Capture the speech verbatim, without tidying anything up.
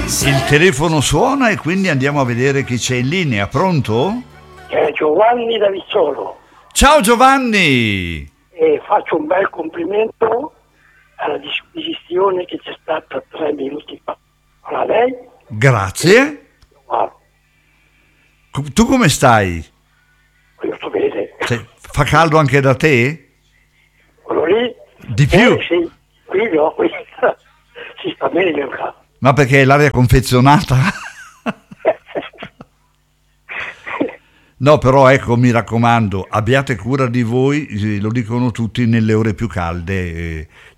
Il telefono suona e quindi andiamo a vedere chi c'è in linea. Pronto? È Giovanni da Vizzolo. Ciao Giovanni! E faccio un bel complimento alla disquisizione che c'è stata tre minuti fa. A lei? Grazie. Ah, Tu come stai? quello sto bene. Cioè, fa caldo anche da te? Quello lì? Di più? Eh, sì, qui no, qui si sta bene nel caso. Ma perché è l'aria confezionata? No, però ecco, mi raccomando, abbiate cura di voi, eh, lo dicono tutti nelle ore più calde. eh,